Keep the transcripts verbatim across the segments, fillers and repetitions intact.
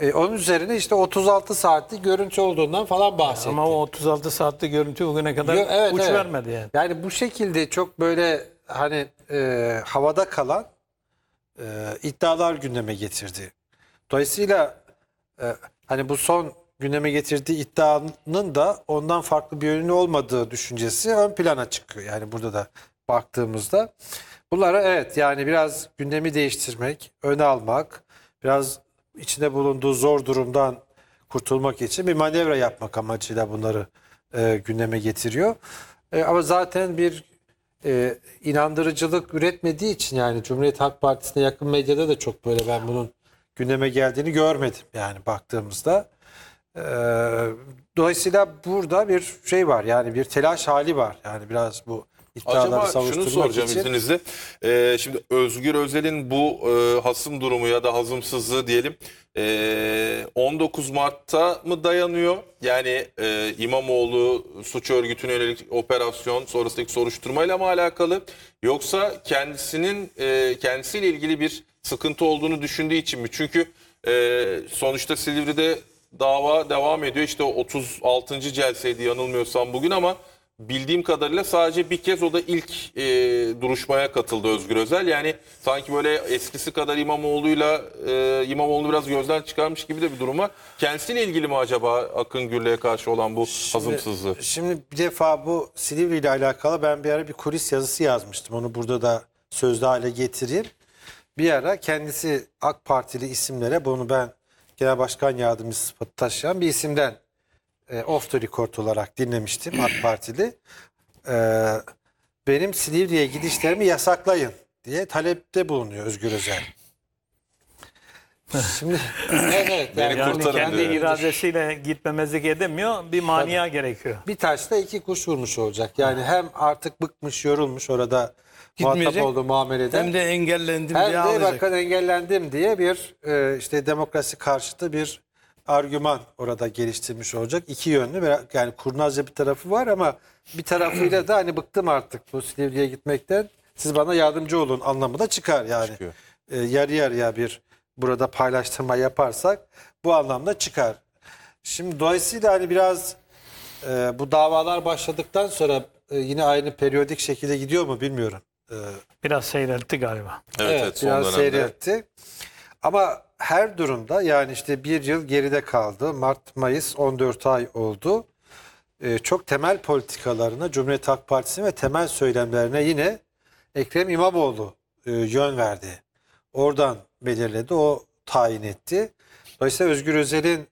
E, onun üzerine işte otuz altı saatlik görüntü olduğundan falan bahsetti. Ama o otuz altı saatlik görüntü bugüne kadar Yo, evet, uç evet. vermedi yani. Yani bu şekilde çok böyle hani e, havada kalan e, iddialar gündeme getirdi. Dolayısıyla e, hani bu son gündeme getirdiği iddianın da ondan farklı bir yönü olmadığı düşüncesi ön plana çıkıyor. Yani burada da baktığımızda bunlara evet yani biraz gündemi değiştirmek, öne almak, biraz içinde bulunduğu zor durumdan kurtulmak için bir manevra yapmak amacıyla bunları e, gündeme getiriyor. E, ama zaten bir e, inandırıcılık üretmediği için yani Cumhuriyet Halk Partisi'ne yakın medyada da çok böyle ben bunun gündeme geldiğini görmedim yani baktığımızda. E, dolayısıyla burada bir şey var yani bir telaş hali var yani biraz bu iddiaları Acaba şunu savuşturmak soracağım için. izninizle. Ee, şimdi Özgür Özel'in bu e, hasım durumu ya da hazımsızlığı diyelim e, on dokuz Mart'ta mı dayanıyor? Yani e, İmamoğlu suç örgütüne yönelik operasyon sonrasındaki soruşturmayla mı alakalı? Yoksa kendisinin e, kendisiyle ilgili bir sıkıntı olduğunu düşündüğü için mi? Çünkü e, sonuçta Silivri'de dava devam ediyor. İşte otuz altıncı celseydi yanılmıyorsam bugün ama bildiğim kadarıyla sadece bir kez o da ilk e, duruşmaya katıldı Özgür Özel. Yani sanki böyle eskisi kadar İmamoğlu'yla e, İmamoğlu biraz gözden çıkarmış gibi de bir durum var. Kendisiyle ilgili mi acaba Akın Gürlek'e karşı olan bu hazımsızlığı? Şimdi bir defa bu Silivri ile alakalı ben bir ara bir kulis yazısı yazmıştım. Onu burada da sözlü hale getireyim. Bir ara kendisi AK Partili isimlere bunu ben Genel Başkan Yardımcısı sıfatı taşıyan bir isimden e, off the record olarak dinlemiştim AK Partili. E, benim Silivri'ye gidişlerimi yasaklayın diye talepte bulunuyor Özgür Özel. Şimdi evet, evet, Beni yani Yani kurtarın kendi diyor. iradesiyle gitmemezlik edemiyor. Bir mania gerekiyor. bir taşla iki kuş vurmuş olacak. Yani hem artık bıkmış, yorulmuş orada muhatap Gitmeyecek. olduğu muameleden. Hem de engellendim Hem diye de ağlayacak. bakın engellendim diye bir e, işte demokrasi karşıtı bir argüman orada geliştirmiş olacak. İki yönlü ve yani kurnazca bir tarafı var ama bir tarafıyla da hani bıktım artık bu Silivri'ye gitmekten. Siz bana yardımcı olun anlamı da çıkar yani. Çıkıyor. E, yarı yarıya bir burada paylaştırma yaparsak bu anlamda çıkar. Şimdi dolayısıyla hani biraz e, bu davalar başladıktan sonra e, yine aynı periyodik şekilde gidiyor mu bilmiyorum. E, Biraz seyretti galiba. Evet, Evet, evet, son biraz dönemde. seyretti. Ama her durumda yani işte bir yıl geride kaldı. Mart, Mayıs on dört ay oldu. Ee, çok temel politikalarına Cumhuriyet Halk Partisi ve temel söylemlerine yine Ekrem İmamoğlu e, yön verdi. Oradan belirledi, o tayin etti. Dolayısıyla Özgür Özel'in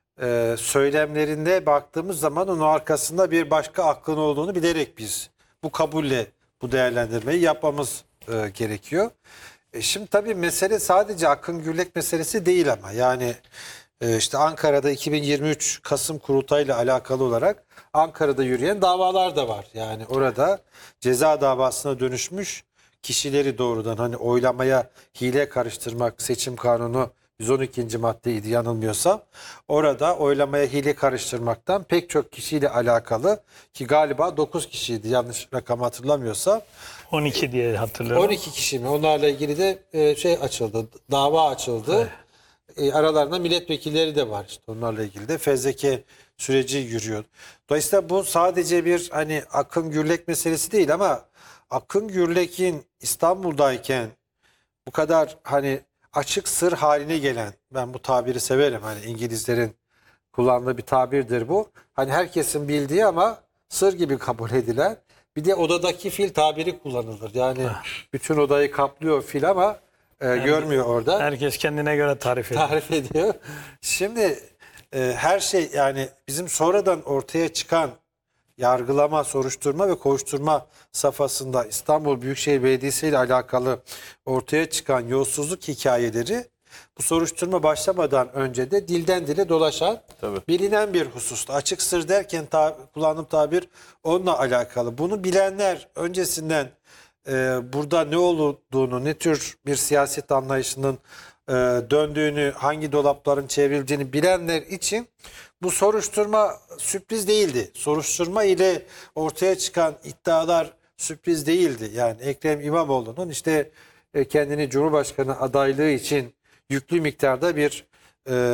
e, söylemlerinde baktığımız zaman onun arkasında bir başka aklın olduğunu bilerek biz bu kabulle bu değerlendirmeyi yapmamız e, gerekiyor. E şimdi tabii mesele sadece Akın Gürlek meselesi değil ama yani e, işte Ankara'da iki bin yirmi üç Kasım kurultayla alakalı olarak Ankara'da yürüyen davalar da var. Yani orada ceza davasına dönüşmüş kişileri doğrudan hani oylamaya hile karıştırmak seçim kanunu yüz on ikinci maddeydi yanılmıyorsam. Orada oylamaya hile karıştırmaktan pek çok kişiyle alakalı ki galiba dokuz kişiydi yanlış rakam hatırlamıyorsam. on iki diye hatırlıyorum. on iki kişi mi? Onlarla ilgili de e, şey açıldı, dava açıldı. E, aralarında milletvekilleri de var işte onlarla ilgili de fezleke süreci yürüyor. Dolayısıyla bu sadece bir hani Akın Gürlek meselesi değil ama Akın Gürlek'in İstanbul'dayken bu kadar hani açık sır haline gelen, ben bu tabiri severim hani İngilizlerin kullandığı bir tabirdir bu. Hani herkesin bildiği ama sır gibi kabul edilen. Bir de odadaki fil tabiri kullanılır. Yani bütün odayı kaplıyor fil ama e, görmüyor orada. Herkes kendine göre tarif ediyor. Tarif ediyor. Şimdi e, her şey yani bizim sonradan ortaya çıkan yargılama, soruşturma ve kovuşturma safhasında İstanbul Büyükşehir Belediyesi ile alakalı ortaya çıkan yolsuzluk hikayeleri bu soruşturma başlamadan önce de dilden dile dolaşan Tabii. bilinen bir hususta. Açık sır derken ta, kullandığım tabir onunla alakalı. Bunu bilenler öncesinden e, burada ne olduğunu, ne tür bir siyaset anlayışının e, döndüğünü, hangi dolapların çevrildiğini bilenler için bu soruşturma sürpriz değildi. Soruşturma ile ortaya çıkan iddialar sürpriz değildi. Yani Ekrem İmamoğlu'nun işte e, kendini Cumhurbaşkanı adaylığı için yüklü miktarda bir e,